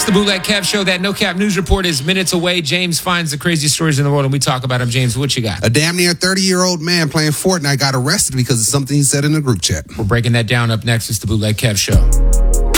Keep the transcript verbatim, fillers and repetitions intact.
It's the Bootleg Kev Show. That No Cap News Report is minutes away. James finds the craziest stories in the world, and we talk about them. James, what you got? A damn near thirty-year-old man playing Fortnite got arrested because of something he said in the group chat. We're breaking that down up next. It's the Bootleg Kev Show.